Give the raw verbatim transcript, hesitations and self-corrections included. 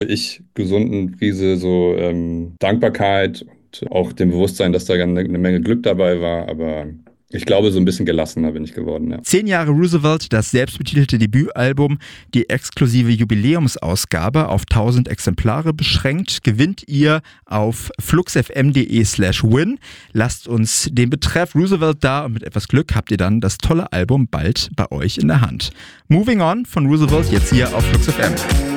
Ich gesunden Prise so ähm, Dankbarkeit und auch dem Bewusstsein, dass da eine, eine Menge Glück dabei war. Aber ich glaube, so ein bisschen gelassener bin ich geworden, ja. Zehn Jahre Roosevelt, das selbstbetitelte Debütalbum, die exklusive Jubiläumsausgabe auf tausend Exemplare beschränkt, gewinnt ihr auf fluxfm.de slash win. Lasst uns den Betreff Roosevelt da und mit etwas Glück habt ihr dann das tolle Album bald bei euch in der Hand. Moving On von Roosevelt jetzt hier auf FluxFM.